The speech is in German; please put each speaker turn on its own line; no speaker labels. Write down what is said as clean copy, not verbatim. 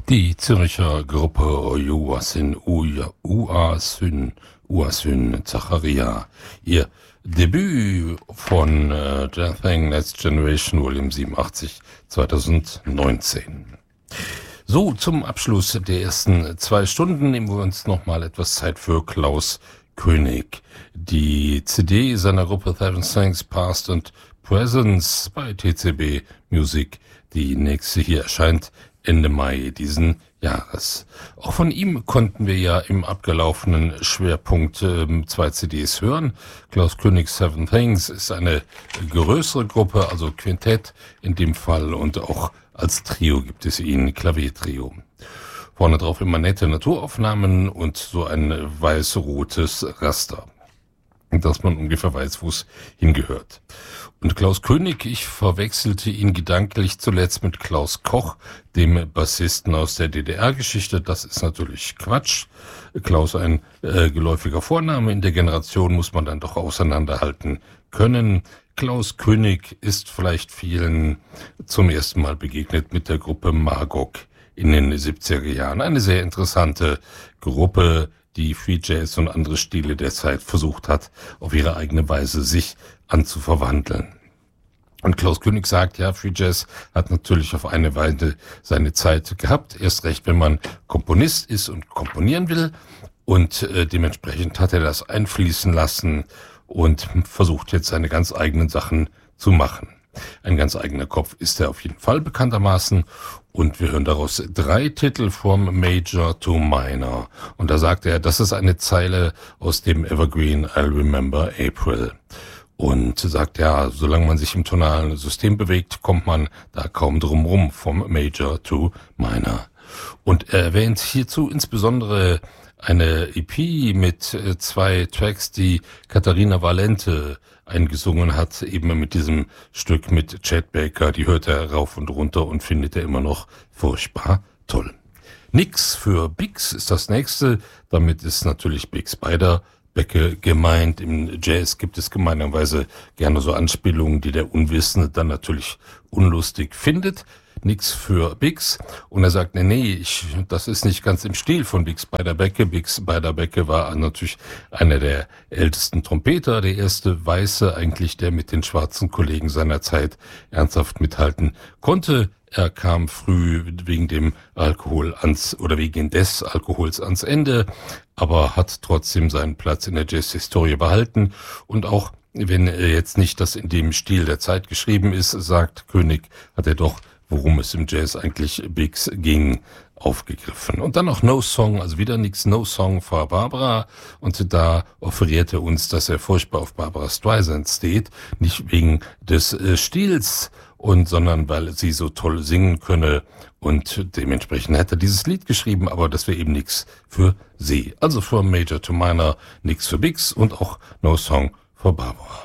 Die Zürcher Gruppe Uasyn Zacharia. Ihr Debüt von Thing Next Generation Volume 87 2019. So, zum Abschluss der ersten 2 Stunden nehmen wir uns nochmal etwas Zeit für Klaus König. Die CD seiner Gruppe Seven Things Past and Presence bei TCB Music, die nächste hier erscheint Ende Mai diesen Jahres. Auch von ihm konnten wir ja im abgelaufenen Schwerpunkt 2 CDs hören. Klaus König Seven Things ist eine größere Gruppe, also Quintett in dem Fall, und auch als Trio gibt es ihn, Klaviertrio. Vorne drauf immer nette Naturaufnahmen und so ein weiß-rotes Raster, dass man ungefähr weiß, wo es hingehört. Und Klaus König, ich verwechselte ihn gedanklich zuletzt mit Klaus Koch, dem Bassisten aus der DDR-Geschichte. Das ist natürlich Quatsch. Klaus ein geläufiger Vorname. In der Generation muss man dann doch auseinanderhalten können. Klaus König ist vielleicht vielen zum ersten Mal begegnet mit der Gruppe Magog in den 70er Jahren. Eine sehr interessante Gruppe, die Free Jazz und andere Stile der Zeit versucht hat, auf ihre eigene Weise sich anzuverwandeln. Und Klaus König sagt, ja, Free Jazz hat natürlich auf eine Weise seine Zeit gehabt, erst recht, wenn man Komponist ist und komponieren will, und dementsprechend hat er das einfließen lassen und versucht jetzt seine ganz eigenen Sachen zu machen. Ein ganz eigener Kopf ist er auf jeden Fall bekanntermaßen, und wir hören daraus 3 Titel from Major to Minor. Und da sagt er, das ist eine Zeile aus dem Evergreen I'll Remember April. Und sagt, ja, solange man sich im tonalen System bewegt, kommt man da kaum drum rum, vom Major to Minor. Und er erwähnt hierzu insbesondere eine EP mit 2 Tracks, die Katharina Valente eingesungen hat, eben mit diesem Stück mit Chet Baker. Die hört er rauf und runter und findet er immer noch furchtbar toll. Nix für Bix ist das nächste. Damit ist natürlich Bix Beiderbecke gemeint. Im Jazz gibt es gemeinerweise gerne so Anspielungen, die der Unwissende dann natürlich unlustig findet. Nix für Bix. Und er sagt, nee, das ist nicht ganz im Stil von Bix Beiderbecke. Bix Beiderbecke war natürlich einer der ältesten Trompeter, der erste Weiße eigentlich, der mit den schwarzen Kollegen seiner Zeit ernsthaft mithalten konnte. Er kam früh wegen des Alkohols ans Ende, aber hat trotzdem seinen Platz in der Jazz-Historie behalten. Und auch wenn er jetzt nicht das in dem Stil der Zeit geschrieben ist, sagt König, hat er doch, worum es im Jazz eigentlich Bix ging, aufgegriffen. Und dann noch No Song, also wieder nix, No Song für Barbara. Und da offeriert er uns, dass er furchtbar auf Barbara Streisand steht, nicht wegen des Stils, sondern weil sie so toll singen könne. Und dementsprechend hat er dieses Lied geschrieben, aber das wäre eben nix für sie. Also from Major to Minor, nix für Bix und auch No Song für Barbara.